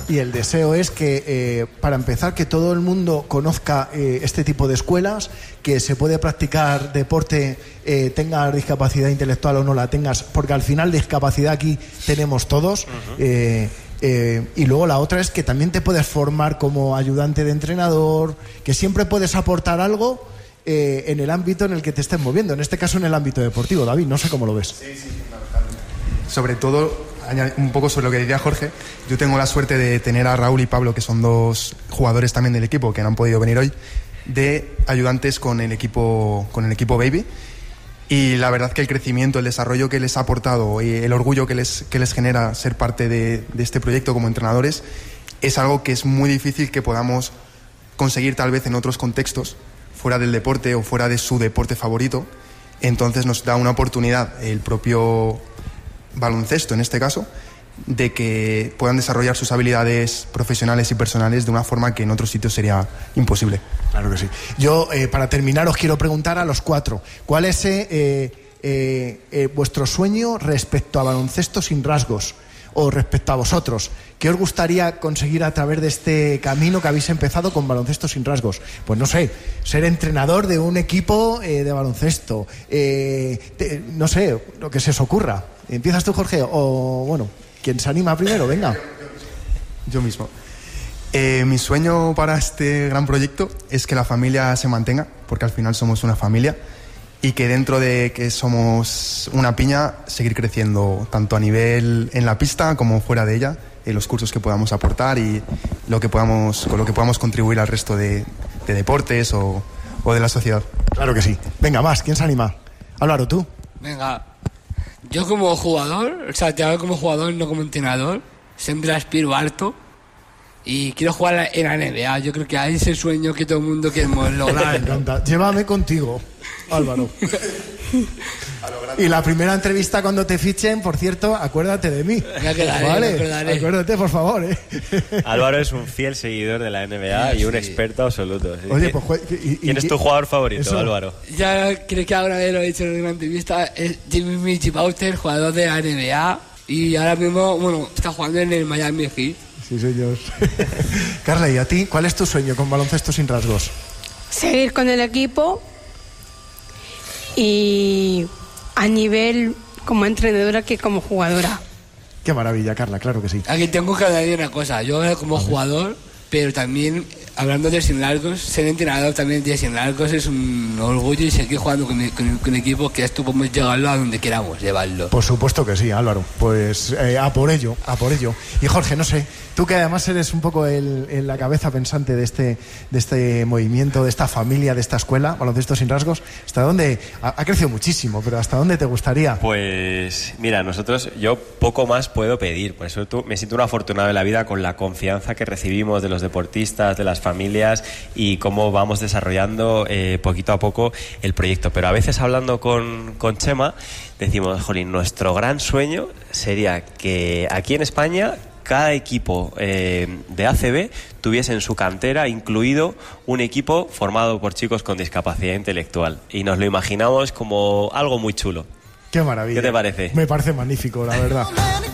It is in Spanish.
Y el deseo es que, para empezar, que todo el mundo conozca este tipo de escuelas, que se puede practicar deporte, tengas discapacidad intelectual o no la tengas, porque al final discapacidad aquí tenemos todos. Y luego la otra es que también te puedes formar como ayudante de entrenador, que siempre puedes aportar algo en el ámbito en el que te estés moviendo, en este caso en el ámbito deportivo. David, no sé cómo lo ves. Sí, sobre todo, un poco sobre lo que decía Jorge, yo tengo la suerte de tener a Raúl y Pablo, que son dos jugadores también del equipo que no han podido venir hoy, de ayudantes con el equipo Baby, y la verdad que el crecimiento, el desarrollo que les ha aportado y el orgullo que les genera ser parte de este proyecto como entrenadores es algo que es muy difícil que podamos conseguir tal vez en otros contextos, fuera del deporte o fuera de su deporte favorito. Entonces nos da una oportunidad el propio baloncesto, en este caso, de que puedan desarrollar sus habilidades profesionales y personales de una forma que en otros sitios sería imposible. Claro que sí. Yo, para terminar, os quiero preguntar a los cuatro, ¿cuál es vuestro sueño respecto a baloncesto sin rasgos? O respecto a vosotros, ¿qué os gustaría conseguir a través de este camino que habéis empezado con baloncesto sin rasgos? Pues no sé, ser entrenador de un equipo de baloncesto, no sé, lo que se os ocurra. ¿Empiezas tú, Jorge? O bueno, ¿quién se anima primero? Venga. Yo mismo. Mi sueño para este gran proyecto es que la familia se mantenga, porque al final somos una familia, y que dentro de que somos una piña, seguir creciendo tanto a nivel en la pista como fuera de ella, en los cursos que podamos aportar y con lo que podamos contribuir al resto de deportes o de la sociedad. Claro que sí. Venga, más, ¿quién se anima? Álvaro, tú. Venga, yo como jugador, o sea, te hablo como jugador, no como entrenador, siempre aspiro harto y quiero jugar en la NBA. Yo creo que ahí es el sueño que todo el mundo queremos lograr. Me encanta. Llévame contigo, Álvaro. Y la primera entrevista cuando te fichen, por cierto, acuérdate de mí. Me acordaré, ¿vale? me acordaré. Acuérdate, por favor. Álvaro es un fiel seguidor de la NBA y un experto absoluto. Oye, pues... ¿Quién es tu jugador favorito, eso? Álvaro? Ya creo que ahora lo he dicho en una entrevista, es Jimmy Butler, jugador de la NBA, y ahora mismo, bueno, está jugando en el Miami Heat. Sí, señor. Carla, ¿y a ti? ¿Cuál es tu sueño con baloncesto sin rasgos? Seguir con el equipo y a nivel como entrenadora que como jugadora. Qué maravilla, Carla, claro que sí. Aquí tengo que añadir una cosa, yo como jugador, pero también hablando de sin largos, ser entrenador también de sin largos es un orgullo, y seguir jugando con equipos que esto podemos llevarlo a donde queramos llevarlo. Por supuesto que sí, Álvaro. Pues a por ello. Y Jorge, no sé, tú que además eres un poco la cabeza pensante de este movimiento, de esta familia, de esta escuela, Baloncesto sin rasgos, ¿hasta dónde? Ha crecido muchísimo, pero ¿hasta dónde te gustaría? Pues mira, yo poco más puedo pedir, por eso me siento un afortunado en la vida con la confianza que recibimos de los deportistas, de las familias y cómo vamos desarrollando poquito a poco el proyecto. Pero a veces hablando con Chema decimos, jolín, nuestro gran sueño sería que aquí en España cada equipo de ACB tuviese en su cantera incluido un equipo formado por chicos con discapacidad intelectual, y nos lo imaginamos como algo muy chulo. Qué maravilla. ¿Qué te parece? Me parece magnífico, la verdad.